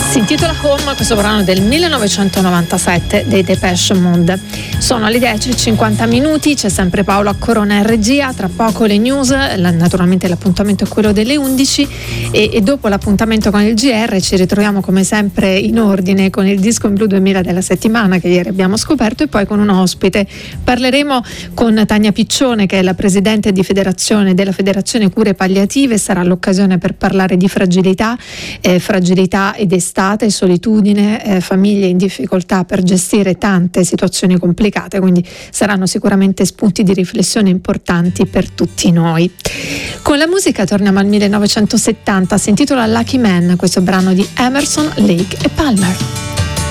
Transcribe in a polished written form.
Si intitola Home, questo brano del 1997 dei Depeche Mode. Sono le 10:50, c'è sempre Paolo Accorona in regia, tra poco le news, naturalmente l'appuntamento è quello delle 11 e dopo l'appuntamento con il GR ci ritroviamo come sempre in ordine con il Disco in Blu 2000 della settimana che ieri abbiamo scoperto e poi con un ospite. Parleremo con Tania Piccione, che è la presidente della Federazione Cure Palliative. Sarà l'occasione per parlare di fragilità ed estate, solitudine, famiglie in difficoltà per gestire tante situazioni complicate, quindi saranno sicuramente spunti di riflessione importanti per tutti noi. Con la musica torniamo al 1970, si intitola Lucky Man, questo brano di Emerson, Lake e Palmer.